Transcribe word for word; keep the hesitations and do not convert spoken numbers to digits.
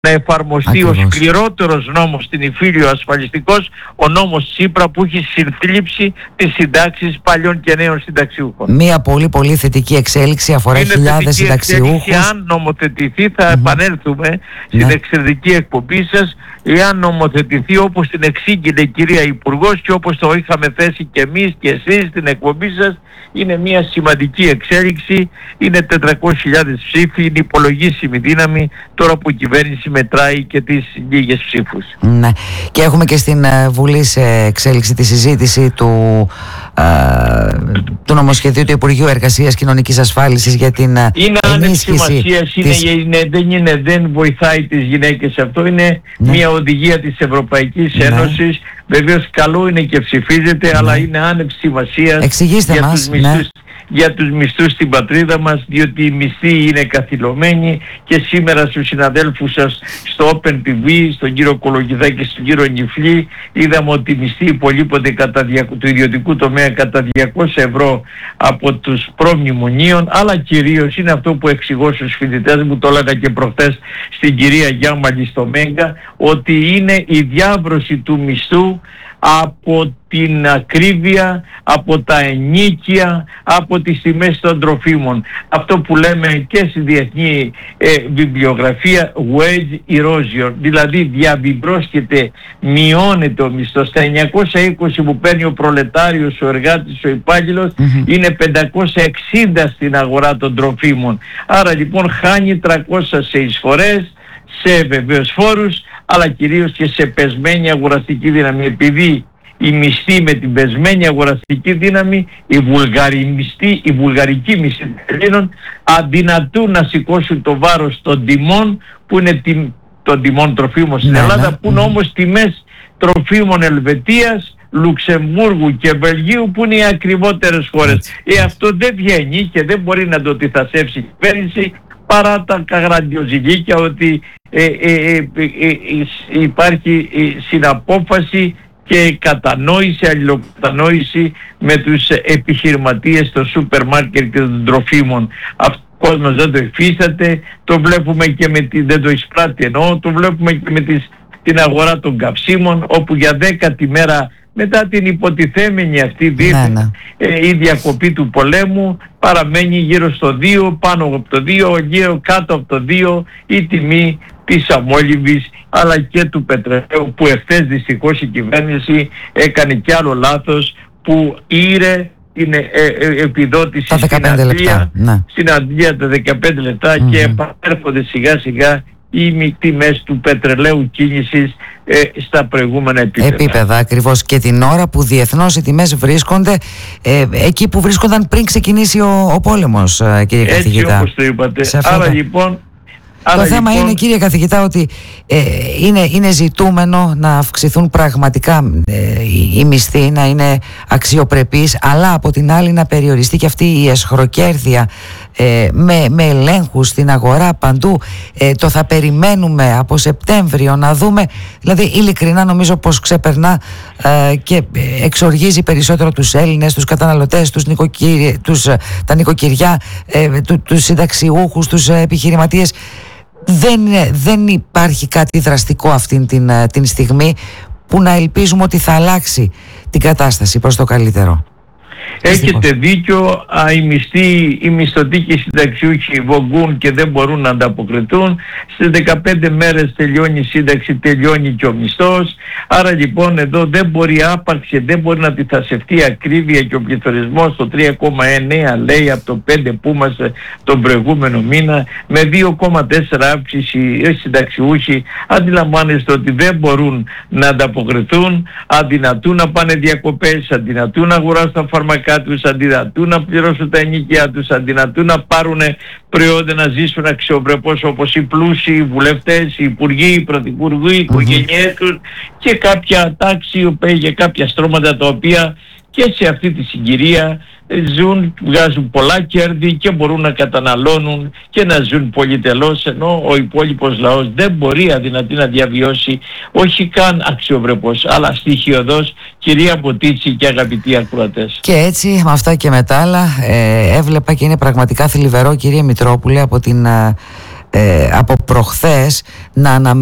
να εφαρμοστεί Ακριβώς. ο σκληρότερος νόμος στην Ιφίλιο ασφαλιστικός, ο νόμος Τσίπρα, που έχει συνθλίψει τις συντάξεις παλιών και νέων συνταξιούχων. Μία πολύ πολύ θετική εξέλιξη, αφορά Είναι χιλιάδες συνταξιούχους. Αν νομοθετηθεί, θα Mm-hmm. επανέλθουμε στην Ναι. εξαιρετική εκπομπή σας, εάν νομοθετηθεί όπως την εξήγηλε η κυρία Υπουργός και όπως το είχαμε θέσει και εμείς και εσείς στην εκπομπή σας. Είναι μια σημαντική εξέλιξη, είναι τετρακόσιες χιλιάδες ψήφοι, είναι υπολογίσιμη δύναμη τώρα που η κυβέρνηση μετράει και τις λίγες ψήφους. Ναι. Και έχουμε και στην uh, Βουλή σε εξέλιξη τη συζήτηση του, uh, του νομοσχεδίου του Υπουργείου Εργασίας Κοινωνικής Ασφάλισης για την uh, είναι ενίσχυση της... είναι, είναι, δεν, είναι, δεν βοηθάει τις γυναίκες αυτό, είναι ναι. μια οδηγία της Ευρωπαϊκής ναι. Ένωσης. Βεβαίως καλό είναι και ψηφίζεται, ναι. αλλά είναι άνευ σημασίας για, μας, τους μισθούς, ναι. για τους μισθούς στην πατρίδα μας, διότι οι μισθοί είναι καθυλωμένοι. Και σήμερα στους συναδέλφους σας στο Open τι βι, στον κύριο Κολογιδά και στον κύριο Νιφλή, είδαμε ότι οι μισθοί υπολείπονται κατά δια, του ιδιωτικού τομέα κατά διακόσια ευρώ από τους προμνημονίων, αλλά κυρίως είναι αυτό που εξηγώ στους φοιτητές μου, το έλεγα και προχτές στην κυρία Γιάμαλη στο Μέγκα, ότι είναι η διάβρωση του μισθού από την ακρίβεια, από τα ενοίκια, από τις τιμές των τροφίμων. Αυτό που λέμε και στη διεθνή ε, βιβλιογραφία wage erosion, δηλαδή διαβιβρώσκεται, μειώνεται ο μισθός. Στα εννιακόσια είκοσι που παίρνει ο προλετάριος, ο εργάτης, ο υπάγγελος, mm-hmm. είναι πεντακόσια εξήντα στην αγορά των τροφίμων. Άρα λοιπόν χάνει τριακόσια σε εισφορές, σε βεβαίως φόρους, αλλά κυρίως και σε πεσμένη αγοραστική δύναμη. Επειδή οι μισθοί με την πεσμένη αγοραστική δύναμη, οι βουλγαροί μισθοί, οι βουλγαρικοί μισθοί των Ελλήνων αδυνατούν να σηκώσουν το βάρος των τιμών, που είναι τιμ, των τιμών τροφίμων στην ναι, Ελλάδα, ναι. που είναι όμως τιμές τροφίμων Ελβετίας, Λουξεμβούργου και Βελγίου, που είναι οι ακριβότερες χώρες. Ε, αυτό δεν βγαίνει και δεν μπορεί να το αντιθασέψει η κυβέρνηση, παρά τα γραντιοζυγίκια ότι ε, ε, ε, ε, ε, υπάρχει ε, συναπόφαση και κατανόηση, αλληλοκατανόηση με τους επιχειρηματίες των σούπερ μάρκετ και των τροφίμων. Αυτό ο κόσμος δεν το υφίσταται, το βλέπουμε και με τη, δεν το εισπράττει εννοώ, το βλέπουμε και με τις, την αγορά των καυσίμων, όπου για δέκατη μέρα μετά την υποτιθέμενη αυτή δίθεν, ναι, ναι. Ε, η διακοπή του πολέμου παραμένει γύρω στο δύο, πάνω από το δύο, γύρω κάτω από το δύο η τιμή της αμόλυβης αλλά και του πετρελαίου, που εχθές δυστυχώς η κυβέρνηση έκανε κι άλλο λάθος που ήρε την ε, ε, επιδότηση στην Αντλία, ναι. στην Αντλία τα δεκαπέντε λεπτά mm-hmm. και επανέρχονται σιγά σιγά οι τιμές του πετρελαίου κίνησης ε, στα προηγούμενα επίπεδα. Επίπεδα ακριβώς, και την ώρα που διεθνώς οι τιμές βρίσκονται ε, εκεί που βρίσκονταν πριν ξεκινήσει ο, ο πόλεμος, ε, κύριε Έτσι καθηγητά. Έτσι όπως το είπατε. Άρα λοιπόν... Το Άρα θέμα λοιπόν... είναι, κύριε καθηγητά, ότι ε, είναι, είναι ζητούμενο να αυξηθούν πραγματικά ε, οι μισθοί, να είναι αξιοπρεπείς, αλλά από την άλλη να περιοριστεί και αυτή η εσχροκέρδεια ε, με, με ελέγχους στην αγορά παντού. Ε, το θα περιμένουμε από Σεπτέμβριο να δούμε, δηλαδή ειλικρινά νομίζω πως ξεπερνά ε, και εξοργίζει περισσότερο τους Έλληνες, τους καταναλωτές, τους νοικοκύρι, τους, τα νοικοκυριά, ε, του, τους συνταξιούχους, τους επιχειρηματίες. Δεν, δεν υπάρχει κάτι δραστικό αυτή την, την στιγμή που να ελπίζουμε ότι θα αλλάξει την κατάσταση προς το καλύτερο. Έχετε δίκιο, α, οι μισθοί, οι μισθωτοί και οι συνταξιούχοι βογκούν και δεν μπορούν να ανταποκριθούν. Στις δεκαπέντε μέρες τελειώνει η σύνταξη, τελειώνει και ο μισθός. Άρα λοιπόν εδώ δεν μπορεί άπαξ, δεν μπορεί να αντιθασευτεί η ακρίβεια και ο πληθωρισμός στο τρία κόμμα εννέα λέει από το πέντε που είμαστε τον προηγούμενο μήνα, με δύο κόμμα τέσσερα αύξηση οι συνταξιούχοι. Αντιλαμβάνεστε ότι δεν μπορούν να ανταποκριθούν, αδυνατούν να πάνε διακοπές, αδυνατούν να αγοράσουν τα φαρμακά τους, αντιδατούν να πληρώσουν τα ενοίκια τους, αντιδατούν να πάρουν προϊόντα να ζήσουν αξιοπρεπώς, όπως οι πλούσιοι, οι βουλευτές, οι υπουργοί, οι πρωθυπουργοί, οι οικογένειές τους και κάποια τάξη και κάποια στρώματα τα οποία και σε αυτή τη συγκυρία ζουν, βγάζουν πολλά κέρδη και μπορούν να καταναλώνουν και να ζουν πολυτελώς, ενώ ο υπόλοιπος λαός δεν μπορεί αδυνατή να διαβιώσει, όχι καν αξιοπρεπώς, αλλά στοιχειωδώς, κυρία Μποτίτσι και αγαπητοί ακροατές. Και έτσι, με αυτά και με τα άλλα, ε, έβλεπα και είναι πραγματικά θλιβερό, κύριε Μητρόπουλε, από την... Ε, ε, από προχθές να αναμένουμε